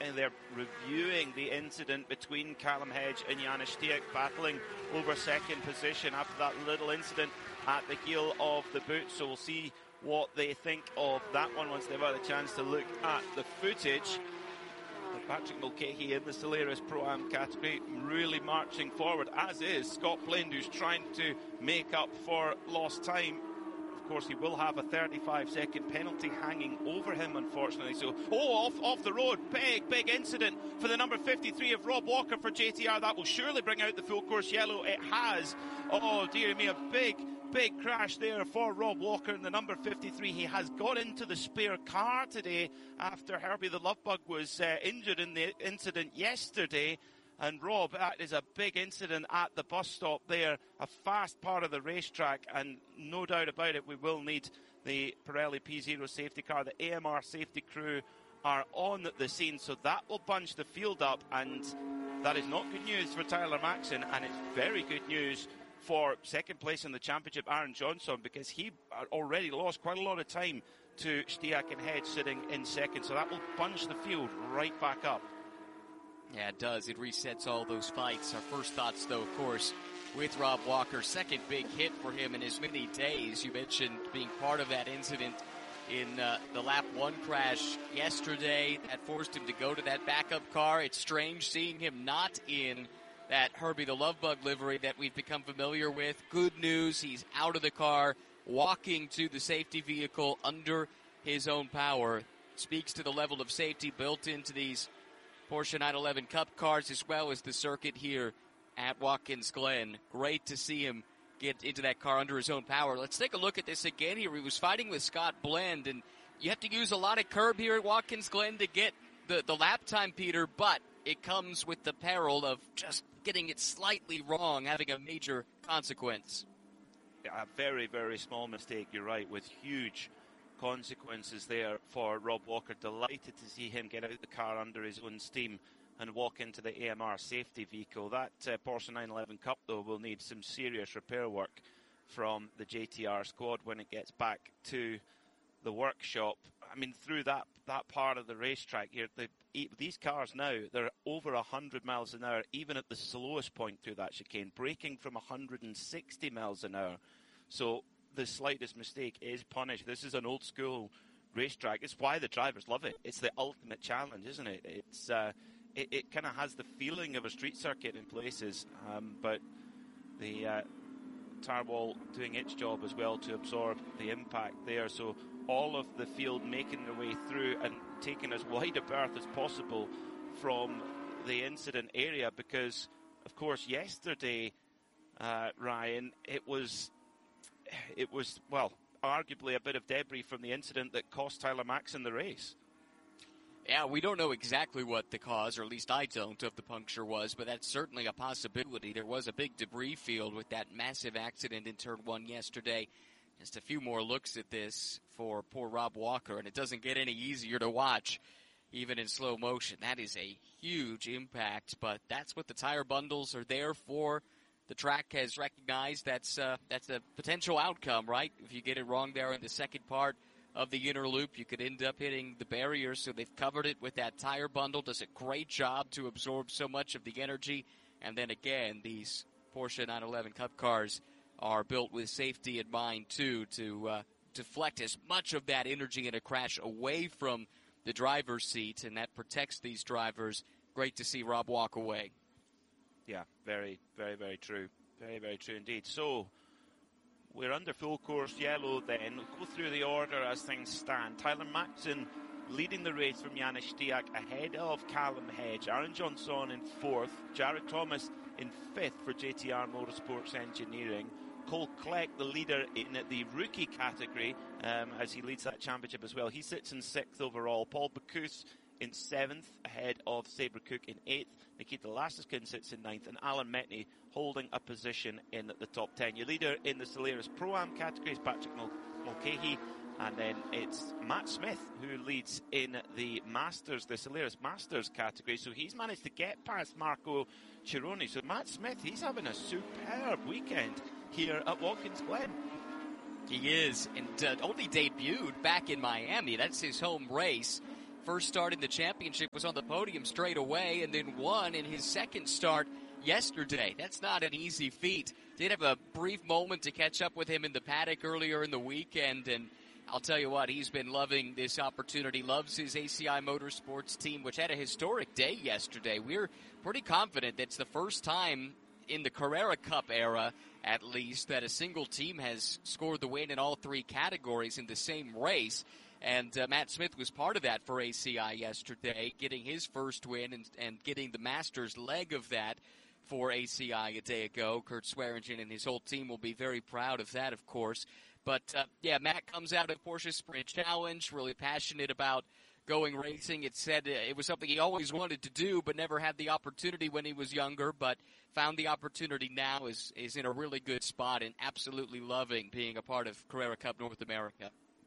Apparently they're reviewing the incident between Callum Hedge and Janis Stiak, battling over second position after that little incident at the heel of the boot. So we'll see what they think of that one once they've had a chance to look at the footage. Patrick Mulcahy in the Solaris Pro-Am category really marching forward, as is Scott Blind, who's trying to make up for lost time. Of course, he will have a 35-second penalty hanging over him, unfortunately. So, off the road, big incident for the number 53 of Rob Walker for JTR. That will surely bring out the full course yellow. It has. Oh, dear me, a big crash there for Rob Walker in the number 53. He has got into the spare car today after Herbie the Lovebug was injured in the incident yesterday. And Rob, that is a big incident at the bus stop there, a fast part of the racetrack, and no doubt about it, we will need the Pirelli P0 safety car. The AMR safety crew are on the scene, so that will bunch the field up, and that is not good news for Tyler Maxson, and it's very good news for second place in the championship, Aaron Johnson, because he already lost quite a lot of time to Stiak and Hedge sitting in second, so that will bunch the field right back up. Yeah, it does. It resets all those fights. Our first thoughts, though, of course, with Rob Walker, second big hit for him in as many days. You mentioned being part of that incident in the lap 1 crash yesterday. That forced him to go to that backup car. It's strange seeing him not in that Herbie the Lovebug livery that we've become familiar with. Good news, he's out of the car, walking to the safety vehicle under his own power. Speaks to the level of safety built into these Porsche 911 Cup cars, as well as the circuit here at Watkins Glen. Great to see him get into that car under his own power. Let's take a look at this again here. He was fighting with Scott Blend, and you have to use a lot of curb here at Watkins Glen to get the lap time, Peter, but it comes with the peril of just getting it slightly wrong, having a major consequence. A very, very small mistake, you're right, with huge consequences there for Rob Walker. Delighted to see him get out the car under his own steam and walk into the AMR safety vehicle. That Porsche 911 Cup, though, will need some serious repair work from the JTR squad when it gets back to the workshop. I mean, through that part of the racetrack here, these cars now, they're over 100 miles an hour, even at the slowest point through that chicane, braking from 160 miles an hour. So the slightest mistake is punished. This is an old school racetrack. It's why the drivers love it. It's the ultimate challenge, isn't it? It's it kind of has the feeling of a street circuit in places, but the tire wall doing its job as well to absorb the impact there. So all of the field making their way through and taking as wide a berth as possible from the incident area, because, of course, yesterday, Ryan, it was, well, arguably a bit of debris from the incident that cost Tyler Maxson the race. Yeah, we don't know exactly what the cause, or at least I don't, of the puncture was, but that's certainly a possibility. There was a big debris field with that massive accident in Turn 1 yesterday. Just a few more looks at this for poor Rob Walker, and it doesn't get any easier to watch, even in slow motion. That is a huge impact, but that's what the tire bundles are there for. The track has recognized that's a potential outcome, right? If you get it wrong there in the second part of the inner loop, you could end up hitting the barrier, so they've covered it with that tire bundle. Does a great job to absorb so much of the energy. And then again, these Porsche 911 Cup cars are built with safety in mind, too, to deflect as much of that energy in a crash away from the driver's seat, and that protects these drivers. Great to see Rob walk away. Yeah, very, very, very true. Very, very true indeed. So, we're under full course yellow then. We'll go through the order as things stand. Tyler Maxson leading the race from Janis Stiak ahead of Callum Hedge. Aaron Johnson in fourth. Jared Thomas in fifth for JTR Motorsports Engineering. Cole Kleck, the leader in the rookie category, as he leads that championship as well. He sits in sixth overall. Paul Bacchus in seventh, ahead of Sabre Cook in eighth. Nikita Lasiskin sits in ninth, and Alan Metney holding a position in the top 10. Your leader in the Solaris Pro-Am category is Patrick Mulcahy, and then it's Matt Smith who leads in the Masters, the Solaris Masters category. So he's managed to get past Marco Cironi. So Matt Smith, he's having a superb weekend here at Watkins Glen. He is, and only debuted back in Miami. That's his home race. first start in the championship, was on the podium straight away, and then won in his second start yesterday. That's not an easy feat. Did have a brief moment to catch up with him in the paddock earlier in the weekend, and I'll tell you what, he's been loving this opportunity, loves his ACI Motorsports team, which had a historic day yesterday. We're pretty confident that's the first time in the Carrera Cup era, at least, that a single team has scored the win in all three categories in the same race. And Matt Smith was part of that for ACI yesterday, getting his first win and getting the Masters leg of that for ACI a day ago. Kurt Swearingen and his whole team will be very proud of that, of course. But, Matt comes out of Porsche Sprint Challenge, really passionate about going racing. It said it was something he always wanted to do, but never had the opportunity when he was younger, but found the opportunity now, is in a really good spot and absolutely loving being a part of Carrera Cup North America.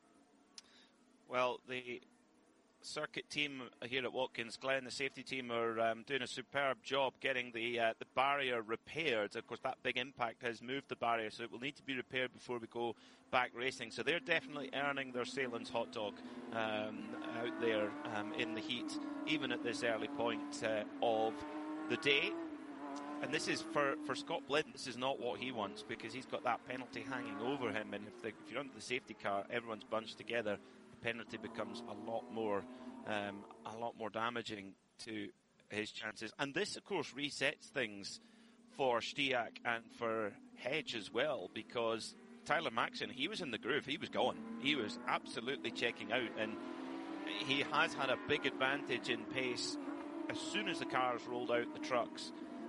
Well, the circuit team here at Watkins Glen, the safety team, are doing a superb job getting the barrier repaired. Of course, that big impact has moved the barrier, so it will need to be repaired before we go back racing. So they're definitely earning their Salins hot dog out there in the heat, even at this early point of the day. And this is for Scott Blind. This is not what he wants, because he's got that penalty hanging over him. And if you're under the safety car, everyone's bunched together. Penalty becomes a lot more damaging to his chances. And this, of course, resets things for Stiak and for Hedge as well, because Tyler Maxson, he was in the groove. He was going. He was absolutely checking out, and he has had a big advantage in pace as soon as the cars rolled out the trucks.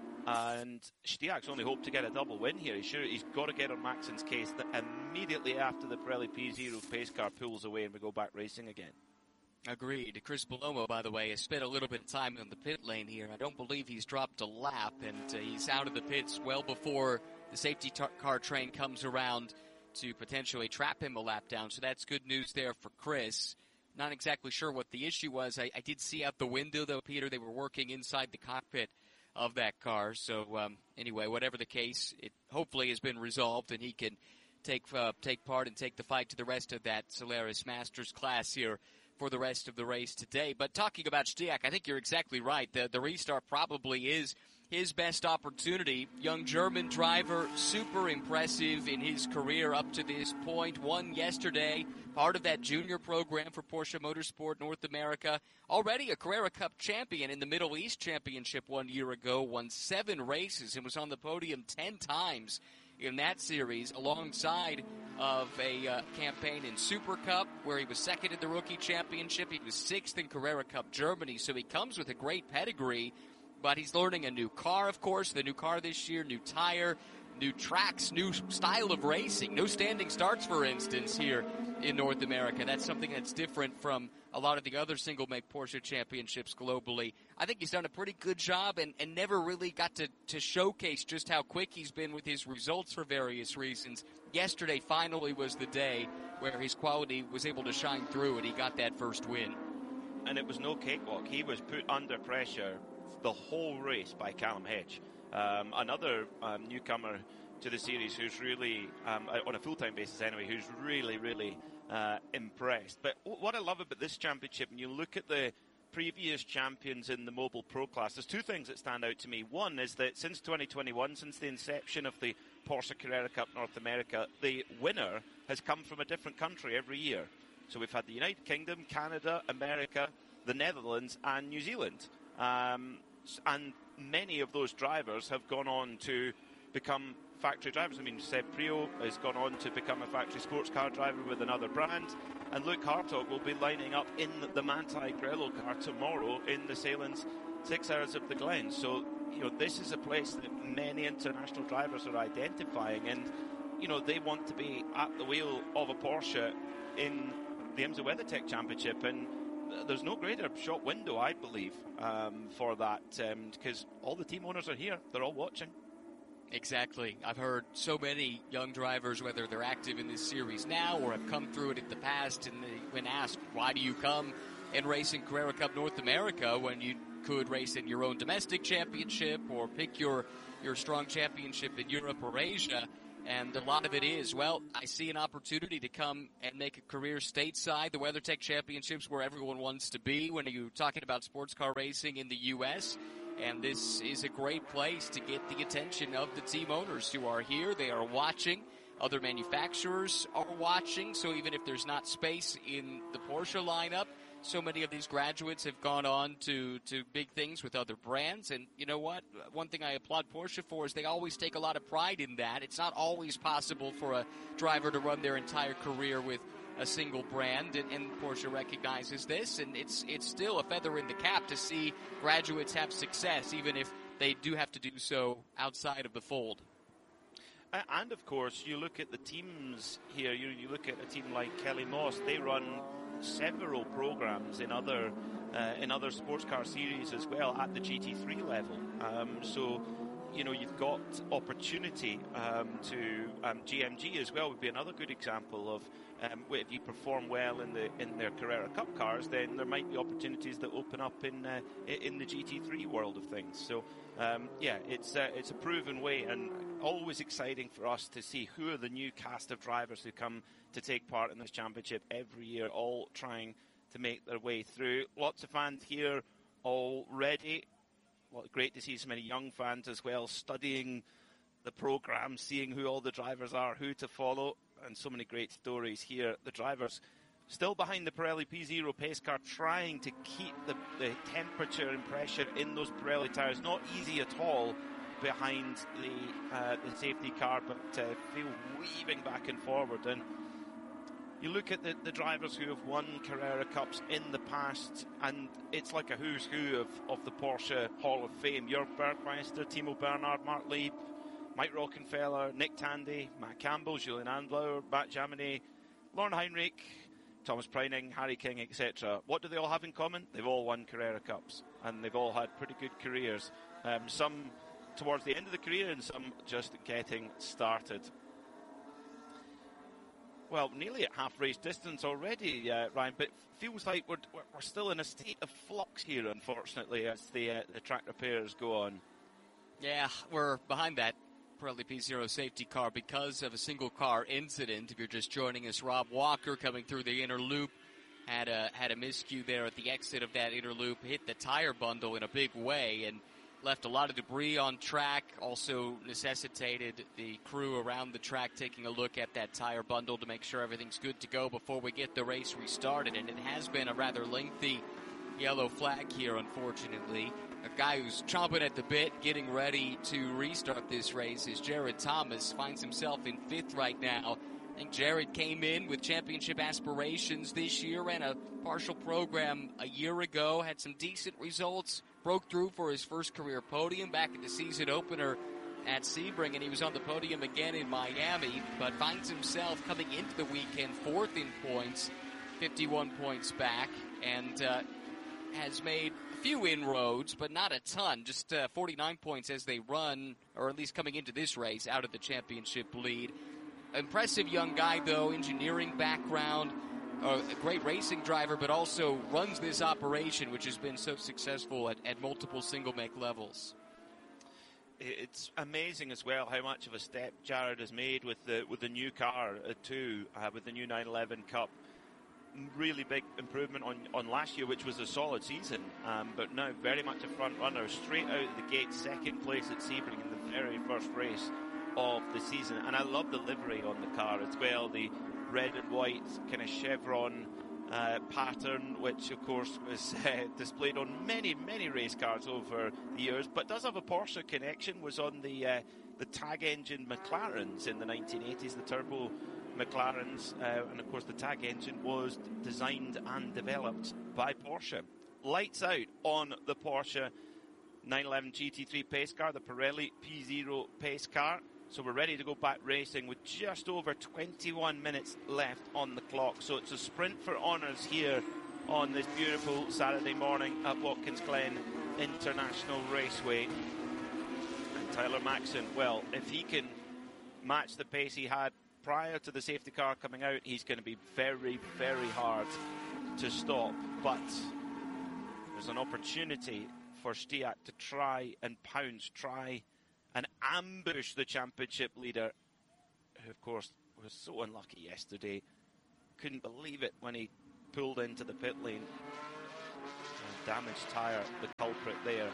And Stiak's only hoped to get a double win here. He's got to get on Maxson's case immediately after the Pirelli P0 pace car pulls away and we go back racing again. Agreed. Chris Palomo, by the way, has spent a little bit of time in the pit lane here. I don't believe he's dropped a lap, and he's out of the pits well before the safety car train comes around to potentially trap him a lap down. So that's good news there for Chris. Not exactly sure what the issue was. I did see out the window, though, Peter, they were working inside the cockpit of that car. So anyway, whatever the case, it hopefully has been resolved, and he can take part and take the fight to the rest of that Solaris Masters class here for the rest of the race today. But talking about Stiak, I think you're exactly right. The restart probably is his best opportunity. Young German driver, super impressive in his career up to this point. Won yesterday, part of that junior program for Porsche Motorsport North America. Already a Carrera Cup champion in the Middle East Championship 1 year ago. Won 7 races and was on the podium 10 times in that series, alongside of a campaign in Super Cup where he was second in the Rookie Championship. He was 6th in Carrera Cup Germany, so he comes with a great pedigree. But he's learning a new car, of course, the new car this year, new tire, new tracks, new style of racing. No standing starts, for instance, here in North America. That's something that's different from a lot of the other single-make Porsche championships globally. I think he's done a pretty good job and never really got to showcase just how quick he's been with his results for various reasons. Yesterday finally was the day where his quality was able to shine through, and he got that first win. And it was no cakewalk. He was put under pressure the whole race by Callum Hedge, another newcomer to the series who's really, on a full-time basis anyway, who's really impressed. But what I love about this championship, when you look at the previous champions in the Mobile Pro class, there's 2 things that stand out to me. One is that since 2021, since the inception of the Porsche Carrera Cup North America, the winner has come from a different country every year. So we've had the United Kingdom, Canada, America, the Netherlands, and New Zealand. And many of those drivers have gone on to become factory drivers. I mean, Seb Prio has gone on to become a factory sports car driver with another brand, and Luke Hartog will be lining up in the Manthey Grello car tomorrow in the Salins 6 Hours of the Glen. So, this is a place that many international drivers are identifying, and, they want to be at the wheel of a Porsche in the IMSA WeatherTech Championship, and there's no greater shop window, I believe, for that, because all the team owners are here. They're all watching. Exactly. I've heard so many young drivers, whether they're active in this series now or have come through it in the past, and when asked, why do you come and race in Carrera Cup North America when you could race in your own domestic championship or pick your strong championship in Europe or Asia? And a lot of it is, well, I see an opportunity to come and make a career stateside. The WeatherTech Championships where everyone wants to be when you're talking about sports car racing in the U.S. And this is a great place to get the attention of the team owners who are here. They are watching. Other manufacturers are watching. So even if there's not space in the Porsche lineup, so many of these graduates have gone on to big things with other brands. And you know what? One thing I applaud Porsche for is they always take a lot of pride in that. It's not always possible for a driver to run their entire career with a single brand, and Porsche recognizes this. And it's still a feather in the cap to see graduates have success, even if they do have to do so outside of the fold. And of course, you look at the teams here. You look at a team like Kelly Moss. They run several programs in other sports car series as well at the GT3 level. So, you know, you've got opportunity to GMG as well would be another good example of if you perform well in their Carrera Cup cars, then there might be opportunities that open up in the GT3 world of things. So, it's a proven way, and always exciting for us to see who are the new cast of drivers who come to take part in this championship every year, all trying to make their way through. Lots of fans here already. Well, great to see so many young fans as well, studying the program, seeing who all the drivers are, who to follow, and so many great stories here. The drivers still behind the Pirelli P0 pace car, trying to keep the temperature and pressure in those Pirelli tyres. Not easy at all behind the safety car, but feel weaving back and forward. And you look at the drivers who have won Carrera Cups in the past, and it's like a who's who of the Porsche Hall of Fame. Jörg Bergmeister, Timo Bernhard, Mark Lieb, Mike Rockenfeller, Nick Tandy, Matt Campbell, Julian Andlauer, Matt Jaminet, Lauren Heinrich, Thomas Preining, Harry King, etc. What do they all have in common? They've all won Carrera Cups, and they've all had pretty good careers. Some towards the end of the career, and some just getting started. Well, nearly at half race distance already, Ryan, but it feels like we're still in a state of flux here, unfortunately, as the track repairs go on. Yeah, we're behind that Pirelli P0 safety car because of a single car incident. If you're just joining us, Rob Walker coming through the inner loop had a miscue there at the exit of that inner loop, hit the tire bundle in a big way, and left a lot of debris on track, also necessitated the crew around the track taking a look at that tire bundle to make sure everything's good to go before we get the race restarted. And it has been a rather lengthy yellow flag here, unfortunately. A guy who's chomping at the bit, getting ready to restart this race is Jared Thomas. Finds himself in 5th right now. I think Jared came in with championship aspirations this year, ran a partial program a year ago, had some decent results, broke through for his first career podium back at the season opener at Sebring, and he was on the podium again in Miami, but finds himself coming into the weekend 4th in points, 51 points back, and has made a few inroads, but not a ton, just 49 points as they run, or at least coming into this race, out of the championship lead. Impressive young guy, though, engineering background, a great racing driver, but also runs this operation, which has been so successful at multiple single-make levels. It's amazing as well how much of a step Jared has made with the new car too, with the new 911 Cup. Really big improvement on last year, which was a solid season, but now very much a front runner, straight out of the gate, 2nd place at Sebring in the very first race of the season. And I love the livery on the car as well, the red and white kind of chevron pattern, which of course was displayed on many race cars over the years, but does have a Porsche connection. Was on the tag engine McLarens in the 1980s, the turbo McLarens, and of course the tag engine was designed and developed by Porsche. Lights out on the Porsche 911 GT3 pace car, the Pirelli P0 pace car. So we're ready to go back racing with just over 21 minutes left on the clock. So it's a sprint for honours here on this beautiful Saturday morning at Watkins Glen International Raceway. And Tyler Maxson, well, if he can match the pace he had prior to the safety car coming out, he's going to be very, very hard to stop. But there's an opportunity for Stiak to try and pounce, try and ambush the championship leader who of course was so unlucky yesterday. Couldn't believe it when he pulled into the pit lane. Damaged tyre, the culprit there.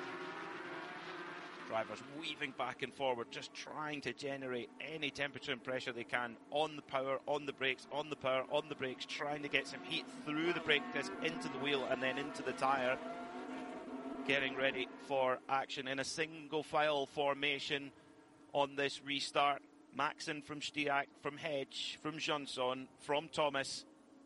Drivers weaving back and forward, just trying to generate any temperature and pressure they can on the power, on the brakes, on the power, on the brakes, trying to get some heat through the brake disc into the wheel and then into the tyre. Getting ready for action in a single file formation on this restart. Maxson from Stiak, from Hedge, from Johnson, from Thomas.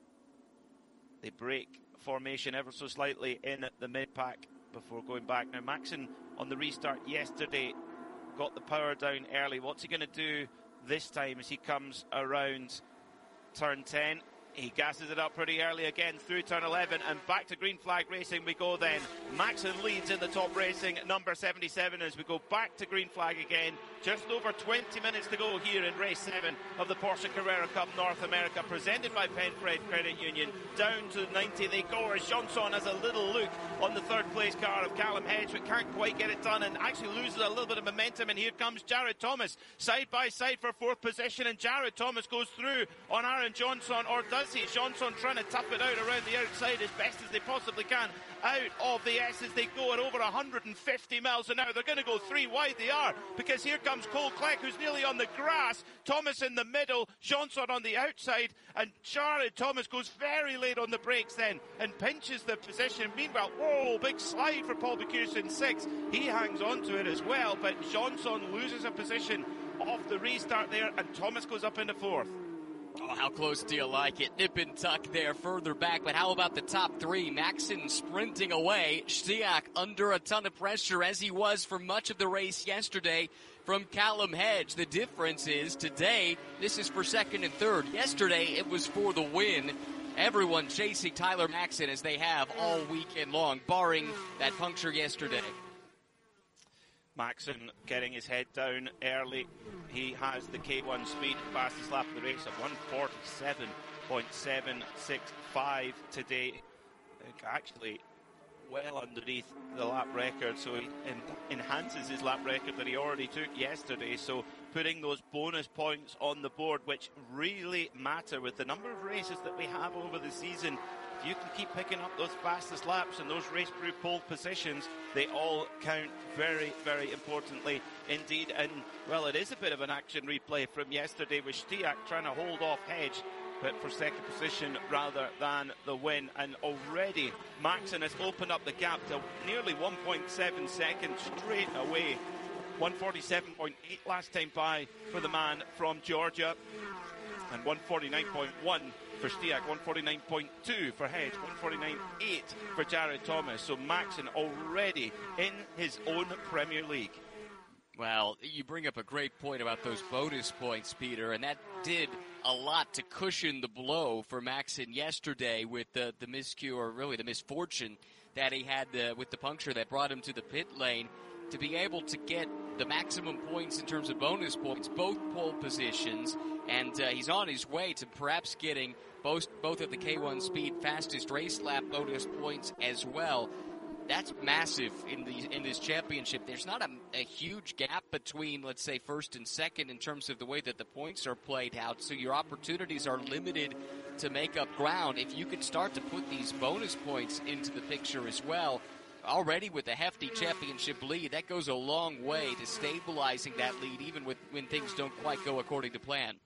They break formation ever so slightly in at the mid-pack before going back. Now Maxson on the restart yesterday got the power down early. What's he going to do this time as he comes around turn 10? He gasses it up pretty early again through turn 11 and back to green flag racing we go then. Maxson leads in the top racing, number 77, as we go back to green flag again. Just over 20 minutes to go here in race 7 of the Porsche Carrera Cup North America, presented by Penfred Credit Union. Down to 90 they go as Johnson has a little look on the third place car of Callum Hedge, but can't quite get it done and actually loses a little bit of momentum. And here comes Jared Thomas side by side for fourth position, and Jared Thomas goes through on Aaron Johnson, or does he? Johnson trying to tough it out around the outside as best as they possibly can. Out of the S's they go at over 150 miles an hour. They're going to go 3 wide, they are, because here comes Cole Kleck, who's nearly on the grass. Thomas in the middle, Johnson on the outside, and Jared Thomas goes very late on the brakes then and pinches the position. Meanwhile, whoa, big slide for Paul Bocuse in 6. He hangs on to it as well, but Johnson loses a position off the restart there, and Thomas goes up into 4th. Oh, how close do you like it? Nip and tuck there further back, but how about the top 3? Maxson sprinting away. Stiak under a ton of pressure, as he was for much of the race yesterday from Callum Hedge. The difference is today, this is for second and third. Yesterday, it was for the win. Everyone chasing Tyler Maxson as they have all weekend long, barring that puncture yesterday. Maxson getting his head down early. He has the K1 speed, fastest lap of the race of 147.765 today. Actually, well underneath the lap record, so he enhances his lap record that he already took yesterday. So putting those bonus points on the board, which really matter with the number of races that we have over the season. If you can keep picking up those fastest laps and those race crew pole positions, they all count very, very importantly indeed. And, well, it is a bit of an action replay from yesterday with Stiak trying to hold off Hedge, but for second position rather than the win. And already Maxson has opened up the gap to nearly 1.7 seconds straight away. 147.8 last time by for the man from Georgia, and 149.1 for Stiak, 149.2 for Hedge, 149.8 for Jared Thomas. So Maxson already in his own Premier League. Well, you bring up a great point about those bonus points, Peter, and that did a lot to cushion the blow for Maxson yesterday with the miscue, or really the misfortune that he had with the puncture that brought him to the pit lane. To be able to get the maximum points in terms of bonus points, both pole positions, and he's on his way to perhaps getting both of the K1 Speed fastest race lap bonus points as well. That's massive in this championship. There's not a huge gap between, let's say, first and second in terms of the way that the points are played out, so your opportunities are limited to make up ground. If you can start to put these bonus points into the picture as well, already with a hefty championship lead, that goes a long way to stabilizing that lead, even when things don't quite go according to plan.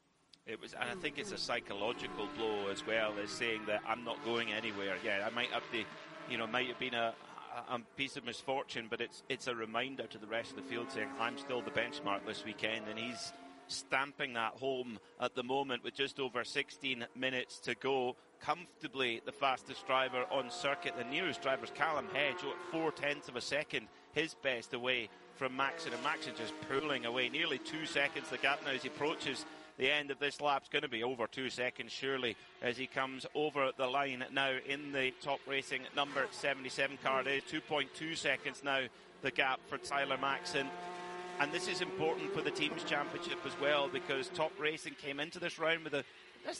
It was, and I think it's a psychological blow as well, as saying that I'm not going anywhere. Yeah, I might have the, might have been a piece of misfortune, but it's a reminder to the rest of the field saying I'm still the benchmark this weekend, and he's stamping that home at the moment with just over 16 minutes to go. Comfortably the fastest driver on circuit. The nearest driver's Callum Hedge at 0.4 of a second, his best away from Maxson, and Maxson just pulling away. Nearly 2 seconds the gap now as he approaches the end of this lap's going to be over 2 seconds surely as he comes over the line now in the top racing number 77 car. It is 2.2 seconds now the gap for Tyler Maxson. And this is important for the team's championship as well, because Top Racing came into this round with a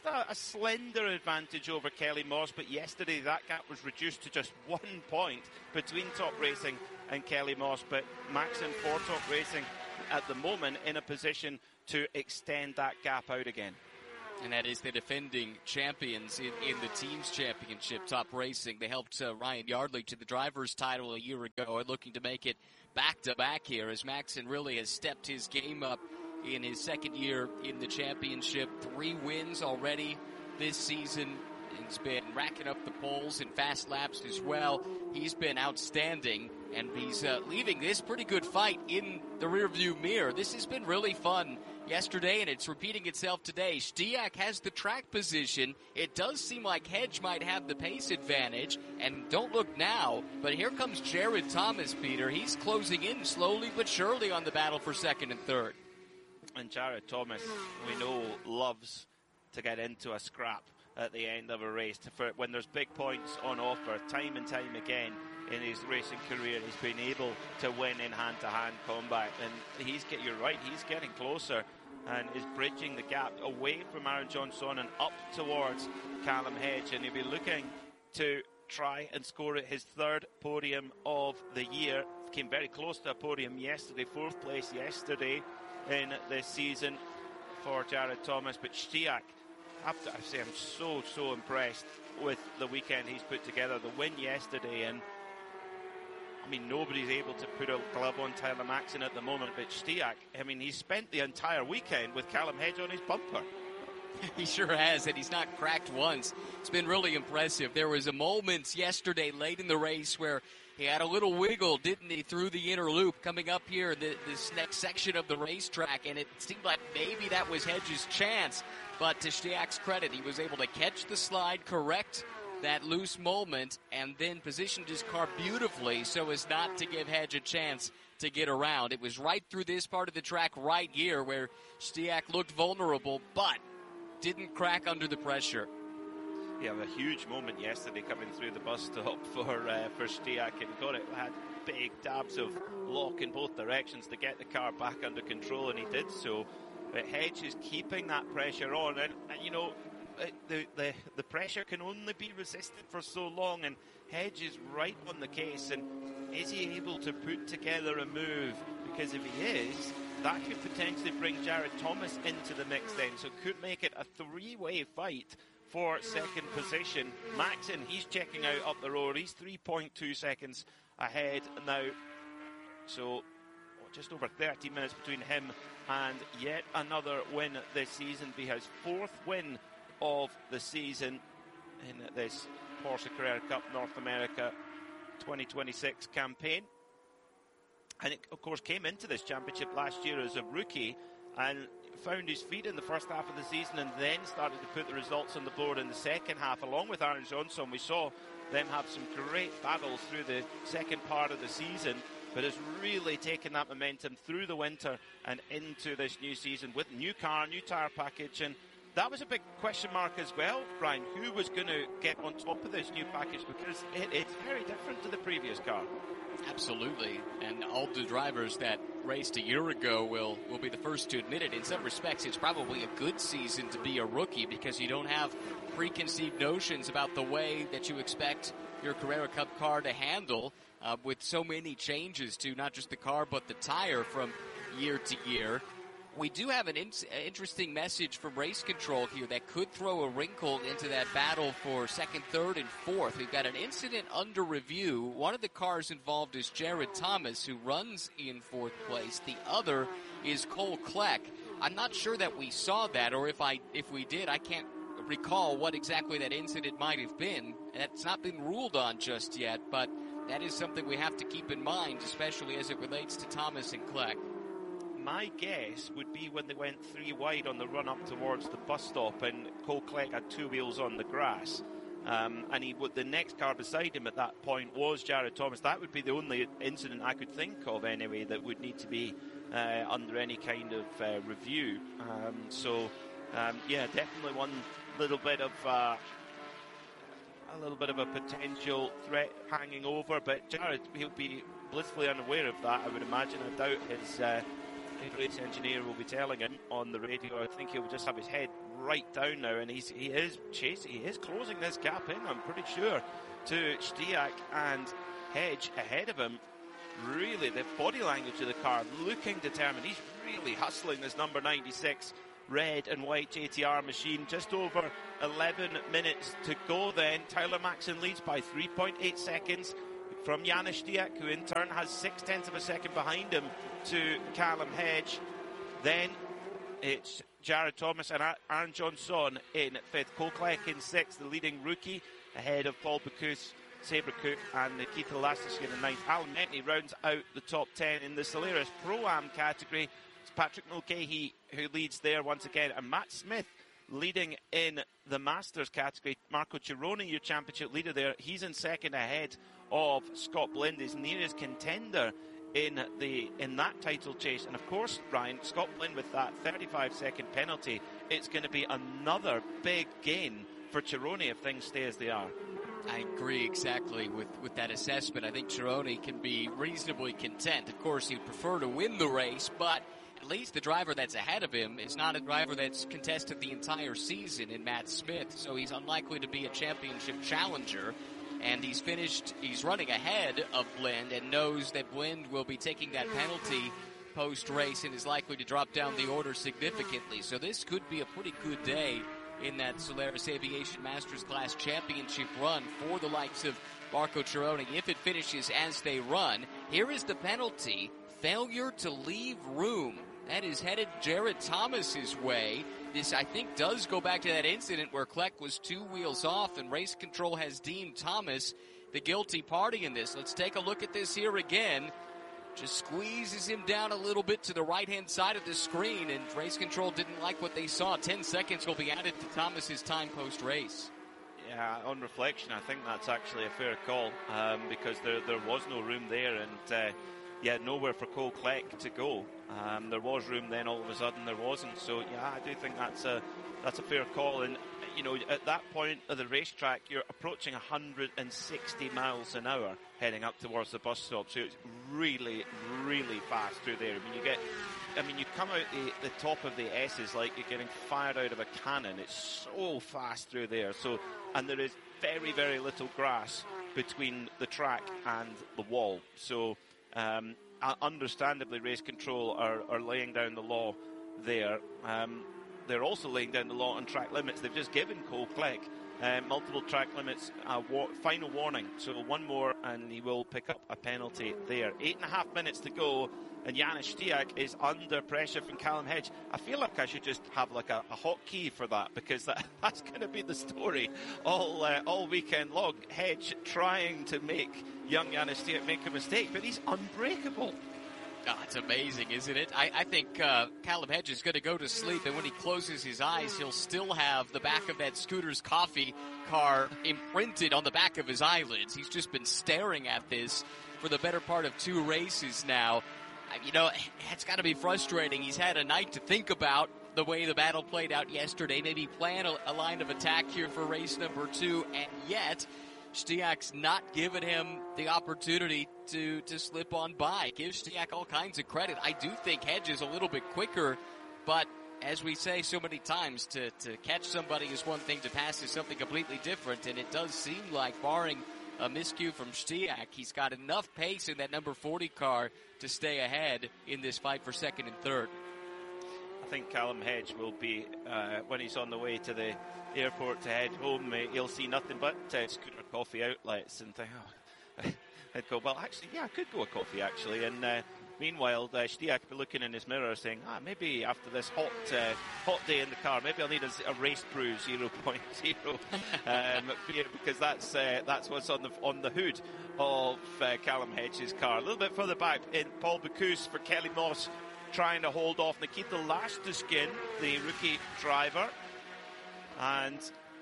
slender advantage over Kelly Moss, but yesterday that gap was reduced to just 1 point between Top Racing and Kelly Moss. But Maxson for Top Racing at the moment in a position to extend that gap out again. And that is the defending champions in the team's championship, Top Racing. They helped Ryan Yardley to the driver's title a year ago and looking to make it back-to-back here as Maxon really has stepped his game up in his second year in the championship. 3 wins already this season. He's been racking up the poles in fast laps as well. He's been outstanding, and he's leaving this pretty good fight in the rearview mirror. This has been really fun yesterday, and it's repeating itself today. Stiak has the track position. It does seem like Hedge might have the pace advantage, and don't look now, but here comes Jared Thomas, Peter. He's closing in slowly but surely on the battle for second and third. And Jared Thomas, we know, loves to get into a scrap at the end of a race. When there's big points on offer, time and time again in his racing career, he's been able to win in hand-to-hand combat. And you're right, he's getting closer and is bridging the gap away from Aaron Johnson and up towards Callum Hedge. And he'll be looking to try and score his 3rd podium of the year. Came very close to a podium yesterday, 4th place yesterday in this season for Jared Thomas. But Stiak, I say I'm so impressed with the weekend he's put together. The win yesterday, and I mean, nobody's able to put a glove on Tyler Maxon at the moment, but Stiak, I mean, he's spent the entire weekend with Callum Hedge on his bumper. He sure has, and he's not cracked once. It's been really impressive. There was a moment yesterday late in the race where he had a little wiggle, didn't he, through the inner loop coming up here, this next section of the racetrack, and it seemed like maybe that was Hedge's chance. But to Stiak's credit, he was able to catch the slide, correct that loose moment, and then positioned his car beautifully so as not to give Hedge a chance to get around. It was right through this part of the track right here where Stiak looked vulnerable, but didn't crack under the pressure. Yeah, a huge moment yesterday coming through the bus stop for Stiak, and had big dabs of lock in both directions to get the car back under control, and he did so. But Hedge is keeping that pressure on, and you know, the pressure can only be resisted for so long, and Hedge is right on the case. And is he able to put together a move? Because if he is, that could potentially bring Jared Thomas into the mix then, so could make it a 3-way fight for second position. Maxon, he's checking out up the road. He's 3.2 seconds ahead now, so just over 30 minutes between him and yet another win this season. Be his 4th win of the season in this Porsche Carrera Cup North America 2026 campaign. And it, of course, came into this championship last year as a rookie and found his feet in the first half of the season, and then started to put the results on the board in the second half. Along with Aaron Johnson, we saw them have some great battles through the second part of the season, but has really taken that momentum through the winter and into this new season with new car, new tyre package. And that was a big question mark as well, Brian. Who was going to get on top of this new package? Because it's very different to the previous car. Absolutely, and all the drivers that raced a year ago will be the first to admit it. In some respects, it's probably a good season to be a rookie because you don't have preconceived notions about the way that you expect your Carrera Cup car to handle with so many changes to not just the car but the tire from year to year. We do have an interesting message from Race Control here that could throw a wrinkle into that battle for second, third, and fourth. We've got an incident under review. One of the cars involved is Jared Thomas, who runs in 4th place. The other is Cole Kleck. I'm not sure that we saw that, or if we did, I can't recall what exactly that incident might have been. That's not been ruled on just yet, but that is something we have to keep in mind, especially as it relates to Thomas and Kleck. My guess would be when they went 3 wide on the run up towards the bus stop, and Cole Kleck had 2 wheels on the grass, and the next car beside him at that point was Jared Thomas. That would be the only incident I could think of anyway that would need to be under any kind of review. Yeah, definitely one little bit of a potential threat hanging over, but Jared, he'll be blissfully unaware of that, I would imagine. I doubt his race engineer will be telling him on the radio. I think he'll just have his head right down now, and he is closing this gap in, I'm pretty sure, to Stiak and Hedge ahead of him. really, the body language of the car, looking determined. He's really hustling this number 96 red and white JTR machine. Just over 11 minutes to go then. Tyler Maxson leads by 3.8 seconds from Janis Stiak, who in turn has 0.6 of a second behind him to Callum Hedge. Then it's Jared Thomas and Aaron Johnson in fifth. Cole Kleck in sixth, the leading rookie, ahead of Paul Bocuse, Sabre Cook and Nikita Lastiskin in ninth. Alan Metney rounds out the top 10 in the Solaris Pro-Am category. It's Patrick Mulcahy who leads there once again, and Matt Smith leading in the Masters category. Marco Cirone, your championship leader there, he's in second ahead of Scott Blind, his nearest contender in that title chase. And of course, Ryan, Scott Blind with that 35-second penalty, it's going to be another big gain for Cirone if things stay as they are. I agree exactly with that assessment. I think Cirone can be reasonably content. Of course, he'd prefer to win the race, but at least the driver that's ahead of him is not a driver that's contested the entire season in Matt Smith, so he's unlikely to be a championship challenger. And he's running ahead of Blind and knows that Blind will be taking that penalty post-race and is likely to drop down the order significantly. So this could be a pretty good day in that Solaris Aviation Masters Class Championship run for the likes of Marco Cirone if it finishes as they run. Here is the penalty: failure to leave room. That is headed Jared Thomas's way. This, I think, does go back to that incident where Kleck was 2 wheels off and race control has deemed Thomas the guilty party in this. Let's take a look at this here again. Just squeezes him down a little bit to the right-hand side of the screen, and race control didn't like what they saw. 10 seconds will be added to Thomas's time post-race. Yeah, on reflection, I think that's actually a fair call because there was no room there, and nowhere for Cole Kleck to go. There was room, then all of a sudden there wasn't. So yeah, I do think that's a fair call. And you know, at that point of the racetrack, you're approaching 160 miles an hour heading up towards the bus stop. So it's really, really fast through there. You come out the top of the S's like you're getting fired out of a cannon. It's so fast through there. So, and there is very, very little grass between the track and the wall. So, understandably, race control are laying down the law there. They're also laying down the law on track limits. They've just given Cole Kleck multiple track limits, final warning. So one more and he will pick up a penalty there. 8.5 minutes to go, and Janis Stiak is under pressure from Callum Hedge. I feel like I should just have like a hotkey for that, because that's going to be the story all weekend long. Hedge trying to make young Janis Stiak make a mistake, but he's unbreakable. Oh, it's amazing, isn't it? I think Callum Hedge is going to go to sleep, and when he closes his eyes, he'll still have the back of that Scooter's Coffee car imprinted on the back of his eyelids. He's just been staring at this for the better part of 2 races now. You know, it's got to be frustrating. He's had a night to think about the way the battle played out yesterday, maybe plan a line of attack here for race number 2, and yet Stiak's not given him the opportunity to slip on by. Give Stiak all kinds of credit. I do think Hedge is a little bit quicker, but as we say so many times, to catch somebody is one thing, to pass is something completely different, and it does seem like, barring a miscue from Stiak, he's got enough pace in that number 40 car to stay ahead in this fight for second and third. I think Callum Hedge will be, when he's on the way to the airport to head home, he'll see nothing but Scooter Coffee outlets and think, I'd go, well, actually, yeah, I could go a coffee, actually. And meanwhile, Stiak will be looking in his mirror saying, maybe after this hot day in the car, maybe I'll need a Race Brew 0.0 because that's what's on the hood of Callum Hedge's car. A little bit further back, in Paul Bocuse for Kelly Moss, trying to hold off Nikita Lastiskin, the rookie driver. And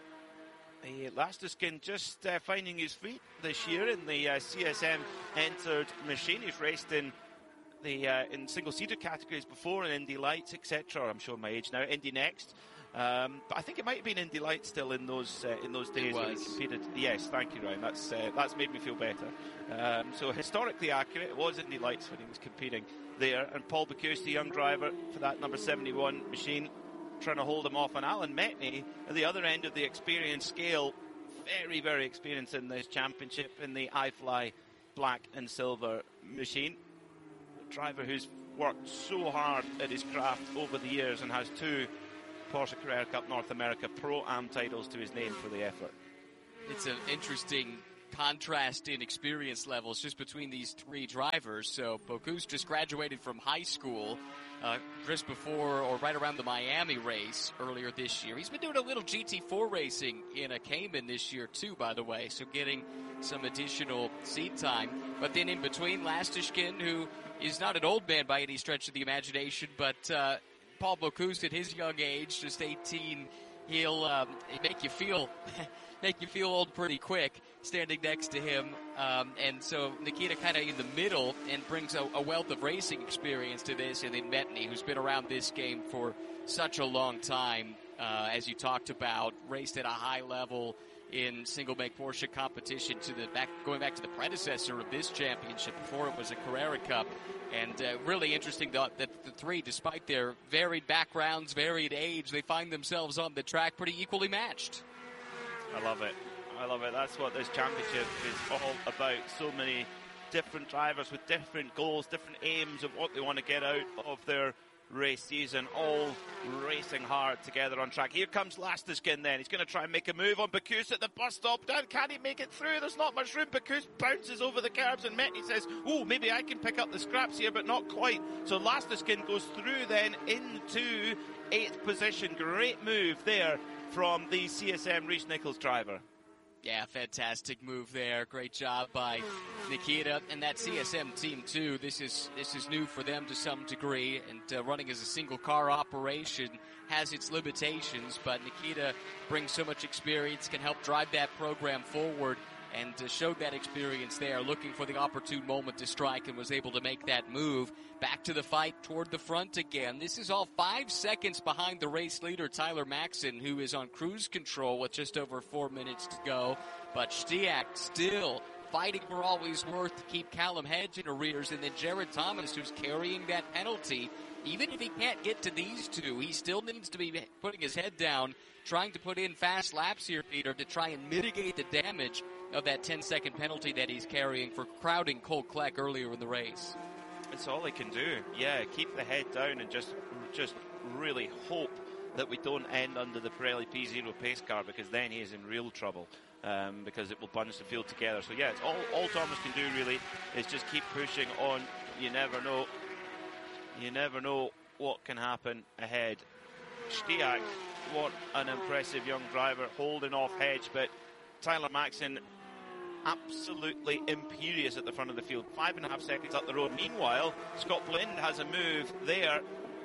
Lastiskin just finding his feet this year in the CSM entered machine. He's raced in single-seater categories before, in Indy Lights, etc. I'm showing my age now. Indy Next. But I think it might have been Indy Lights still in those days when he competed. Yes, thank you, Ryan. That's made me feel better. So historically accurate, it was Indy Lights when he was competing there. And Paul Bocuse, the young driver for that number 71 machine, trying to hold him off. And Alan Metney at the other end of the experience scale, very, very experienced in this championship in the iFly black and silver machine. A driver who's worked so hard at his craft over the years and has 2 Porsche Carrera Cup North America Pro-Am titles to his name for the effort. It's an interesting contrast in experience levels just between these 3 drivers. So Bocuse just graduated from high school just before or right around the Miami race earlier this year. He's been doing a little GT4 racing in a Cayman this year too, by the way, so getting some additional seat time. But then in between, Lastishkin, who is not an old man by any stretch of the imagination, but Paul Bocuse at his young age, just 18, he'll make you feel old pretty quick standing next to him. And so Nikita kind of in the middle and brings a wealth of racing experience to this. And then Metny, who's been around this game for such a long time, as you talked about, raced at a high level in single-make Porsche competition going back to the predecessor of this championship before it was a Carrera Cup. And really interesting that the 3, despite their varied backgrounds, varied age, they find themselves on the track pretty equally matched. I love it. That's what this championship is all about. So many different drivers with different goals, different aims of what they want to get out of their race season, all racing hard together on track. Here comes Lastishkin then. He's going to try and make a move on Bocuse at the bus stop. Down, can he make it through? There's not much room. Bocuse bounces over the curbs and Metny says, oh, maybe I can pick up the scraps here, but not quite. So Lastishkin goes through then into 8th position. Great move there from the CSM Reece Nichols driver. Yeah, fantastic move there. Great job by Nikita and that CSM team too. This is new for them to some degree, and running as a single car operation has its limitations, but Nikita brings so much experience, can help drive that program forward, and showed that experience there, looking for the opportune moment to strike, and was able to make that move. Back to the fight toward the front again. This is all 5 seconds behind the race leader, Tyler Maxson, who is on cruise control with just over 4 minutes to go. But Stiak still fighting for all he's worth to keep Callum Hedge in arrears, and then Jared Thomas, who's carrying that penalty. Even if he can't get to these 2, he still needs to be putting his head down, trying to put in fast laps here, Peter, to try and mitigate the damage of that 10-second penalty that he's carrying for crowding Cole Kleck earlier in the race. It's all he can do. Yeah, keep the head down and just really hope that we don't end under the Pirelli P0 pace car, because then he is in real trouble, because it will bunch the field together. So yeah, it's all Thomas can do really is just keep pushing on. You never know. You never know what can happen ahead. Stiak, what an impressive young driver, holding off Hedge, but Tyler Maxson absolutely imperious at the front of the field. 5.5 seconds up the road. Meanwhile, Scott Blind has a move there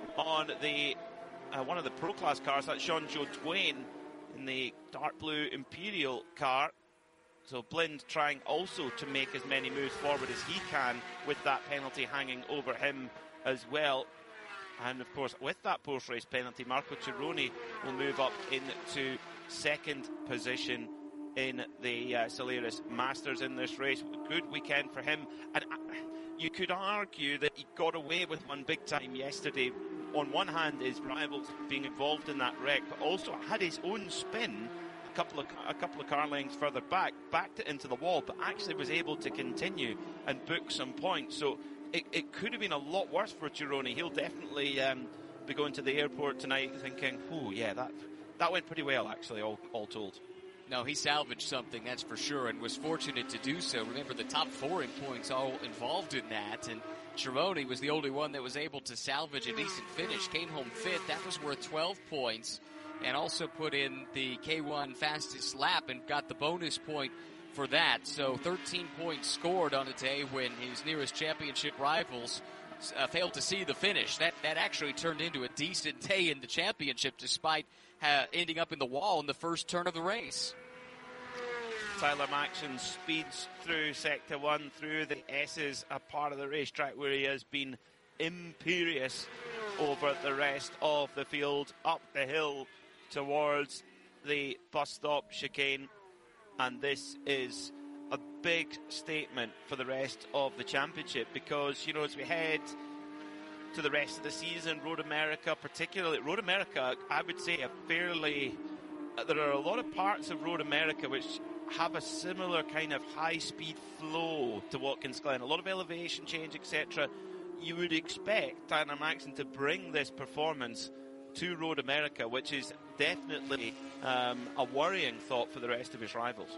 on the one of the Pro Class cars. That's Sean-Joe Twain in the dark blue Imperial car. So Blind trying also to make as many moves forward as he can with that penalty hanging over him as well. And of course, with that post-race penalty, Marco Cironi will move up into 2nd position in the Solaris Masters in this race. Good weekend for him. And you could argue that he got away with one big time yesterday. On one hand, his rivals being involved in that wreck, but also had his own spin a couple of car lengths further backed it into the wall, but actually was able to continue and book some points. So it could have been a lot worse for Cironi. He'll definitely be going to the airport tonight thinking, oh yeah, that went pretty well actually, all told. No, he salvaged something, that's for sure, and was fortunate to do so. Remember, the top 4 in points all involved in that, and Cironi was the only one that was able to salvage a decent finish. Came home 5th. That was worth 12 points, and also put in the K1 fastest lap and got the bonus point for that. So 13 points scored on a day when his nearest championship rivals failed to see the finish. That actually turned into a decent day in the championship, despite ending up in the wall in the first turn of the race. Tyler Maxson speeds through Sector 1, through the S's, a part of the racetrack where he has been imperious over the rest of the field, up the hill towards the bus stop chicane. And this is a big statement for the rest of the championship, because, you know, as we head to the rest of the season, Road America, particularly Road America, I would say there are a lot of parts of Road America which have a similar kind of high-speed flow to Watkins Glen. A lot of elevation change, etc. You would expect Tyler Maxson to bring this performance to Road America, which is definitely a worrying thought for the rest of his rivals.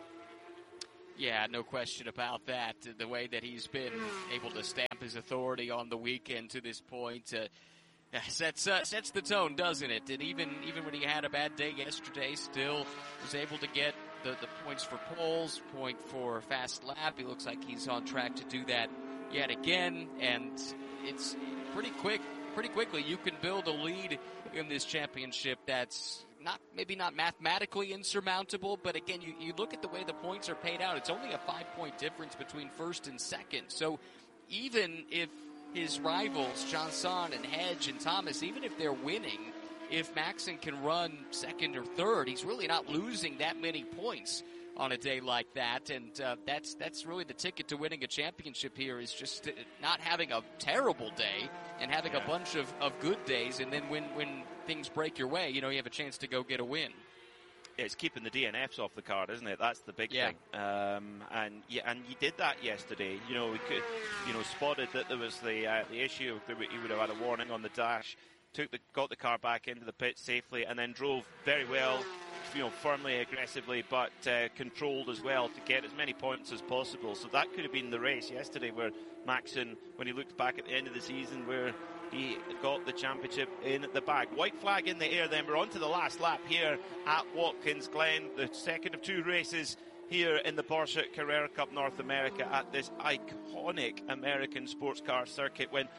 Yeah, no question about that. The way that he's been able to stamp his authority on the weekend to this point sets the tone, doesn't it? And even when he had a bad day yesterday, still was able to get the points for poles, point for fast lap. He looks like he's on track to do that yet again, and it's pretty quickly you can build a lead in this championship that's maybe not mathematically insurmountable, but again, you look at the way the points are paid out, it's only a 5-point difference between first and second. So even if his rivals, Johnson and Hedge and Thomas, even if they're winning, if Maxson can run second or third, he's really not losing that many points on a day like that, and that's really the ticket to winning a championship here, is just not having a terrible day and having a bunch of good days, and then when things break your way, you have a chance to go get a win. It's keeping the DNFs off the card, isn't it? That's the big thing. And he did that yesterday. We could, spotted that there was the issue that he would have had a warning on the dash. Got the car back into the pit safely, and then drove very well, firmly, aggressively, but controlled as well to get as many points as possible. So that could have been the race yesterday, where Maxson, when he looked back at the end of the season, where he got the championship in the bag. White flag in the air then. We're on to the last lap here at Watkins Glen, the second of two races here in the Porsche Carrera Cup North America at this iconic American sports car circuit, when,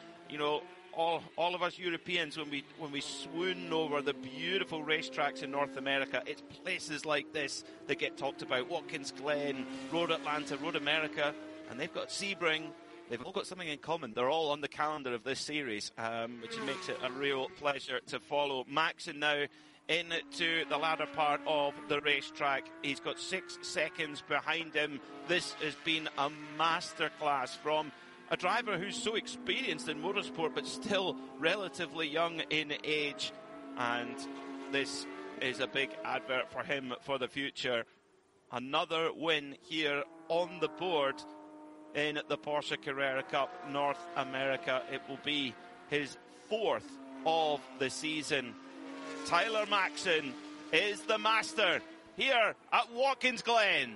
all of us Europeans, when we swoon over the beautiful racetracks in North America, it's places like this that get talked about. Watkins Glen, Road Atlanta, Road America, and they've got Sebring. They've all got something in common. They're all on the calendar of this series, which makes it a real pleasure to follow. Maxson now into the latter part of the racetrack. He's got 6 seconds behind him. This has been a masterclass from a driver who's so experienced in motorsport but still relatively young in age. And this is a big advert for him for the future. Another win here on the board in the Porsche Carrera Cup North America. It will be his 4th of the season. Tyler Maxson is the master here at Watkins Glen.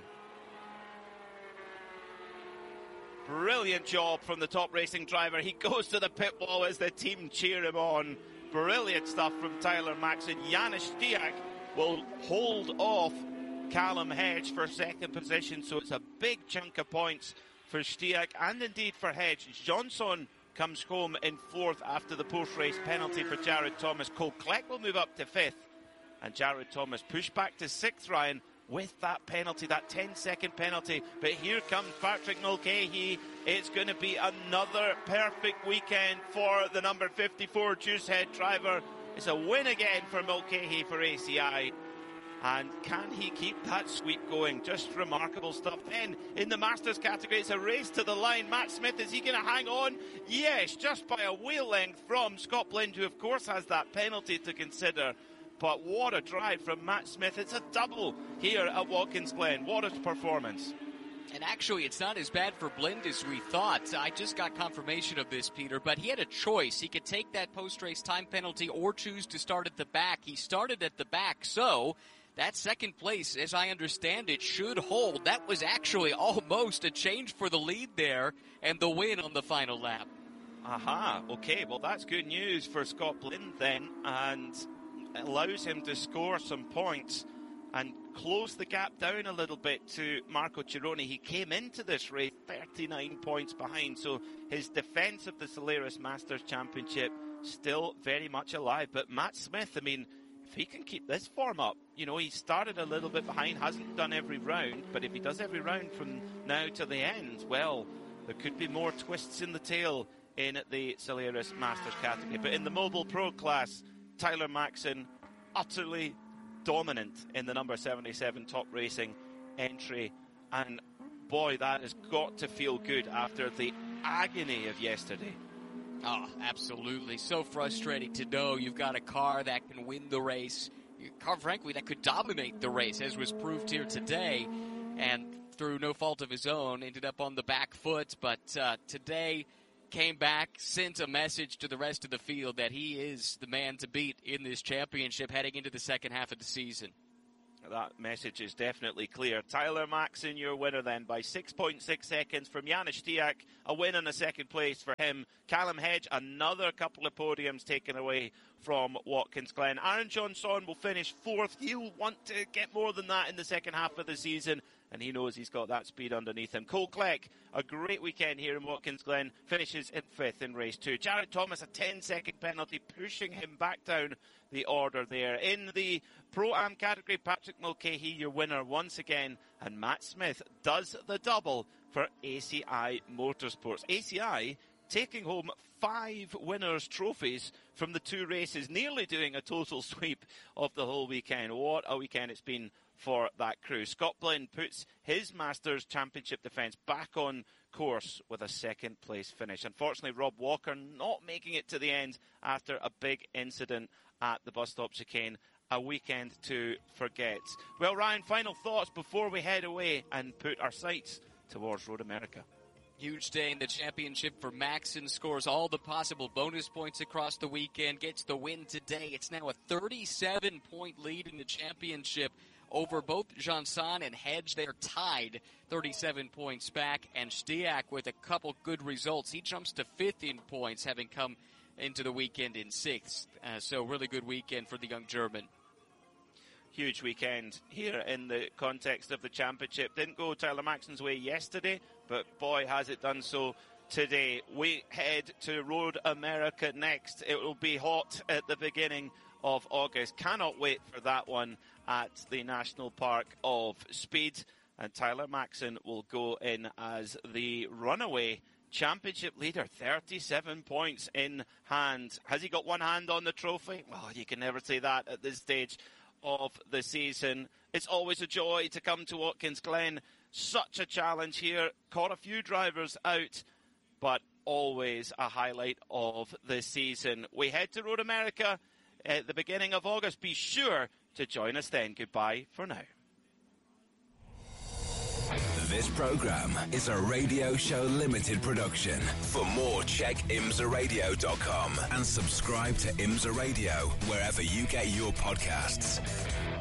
Brilliant job from the top racing driver. He goes to the pit wall as the team cheer him on. Brilliant stuff from Tyler Maxson. Janis Stiak will hold off Callum Hedge for second position, so it's a big chunk of points for Stiak and indeed for Hedge. Johnson comes home in 4th after the post-race penalty for Jared Thomas. Cole Kleck will move up to 5th, and Jared Thomas pushed back to 6th, Ryan, with that penalty, that 10-second penalty. But here comes Patrick Mulcahy. It's going to be another perfect weekend for the number 54 Juicehead driver. It's a win again for Mulcahy for ACI. And can he keep that sweep going? Just remarkable stuff. Then, in the Masters category, it's a race to the line. Matt Smith, is he going to hang on? Yes, just by a wheel length from Scott Blind, who, of course, has that penalty to consider. But what a drive from Matt Smith. It's a double here at Watkins Glen. What a performance. And actually, it's not as bad for Blind as we thought. I just got confirmation of this, Peter, but he had a choice. He could take that post-race time penalty or choose to start at the back. He started at the back, so that second place, as I understand it, should hold. That was actually almost a change for the lead there and the win on the final lap. Aha, okay, well that's good news for Scott Blind then, and allows him to score some points and close the gap down a little bit to Marco Cironi. He came into this race 39 points behind, so his defence of the Solaris Masters Championship still very much alive. But Matt Smith, I mean, if he can keep this form up, he started a little bit behind, hasn't done every round, but if he does every round from now to the end, well, there could be more twists in the tail in the Solaris Masters category. But in the Mobile Pro class, Tyler Maxson utterly dominant in the number 77 Top Racing entry, and boy, that has got to feel good after the agony of yesterday. Oh, absolutely. So frustrating to know you've got a car that can win the race, a car, frankly, that could dominate the race, as was proved here today. and through no fault of his own, ended up on the back foot. But today came back, sent a message to the rest of the field that he is the man to beat in this championship heading into the second half of the season. That message is definitely clear. Tyler Maxson, your winner then by 6.6 seconds from Janis Stiak. A win and a second place for him. Callum Hedge, another couple of podiums taken away from Watkins Glen. Aaron Johnson will finish fourth. He'll want to get more than that in the second half of the season, and he knows he's got that speed underneath him. Cole Cleck, a great weekend here in Watkins Glen, finishes in fifth in race 2. Jared Thomas, a 10-second penalty, pushing him back down the order there. In the Pro-Am category, Patrick Mulcahy, your winner once again, and Matt Smith does the double for ACI Motorsports. ACI taking home 5 winners' trophies from the 2 races, nearly doing a total sweep of the whole weekend. What a weekend it's been for that crew. Scott Blinn puts his Masters Championship defence back on course with a second place finish. Unfortunately, Rob Walker not making it to the end after a big incident at the bus stop chicane. A weekend to forget. Well, Ryan, final thoughts before we head away and put our sights towards Road America. Huge day in the championship for Maxson. Scores all the possible bonus points across the weekend. Gets the win today. It's now a 37-point lead in the championship over both Janson and Hedge. They're tied 37 points back. And Stiak with a couple good results. He jumps to 5th in points, having come into the weekend in 6th. So really good weekend for the young German. Huge weekend here in the context of the championship. Didn't go Tyler Maxson's way yesterday, but boy, has it done so today. We head to Road America next. It will be hot at the beginning of August. Cannot wait for that one at the National Park of Speed. And Tyler Maxson will go in as the runaway championship leader, 37 points in hand. Has he got one hand on the trophy? Well, you can never say that at this stage of the season. It's always a joy to come to Watkins Glen. Such a challenge here. Caught a few drivers out, but always a highlight of the season. We head to Road America at the beginning of August. Be sure to join us then. Goodbye for now. This program is a Radio Show Limited production. For more, check imsaradio.com and subscribe to IMSA Radio wherever you get your podcasts.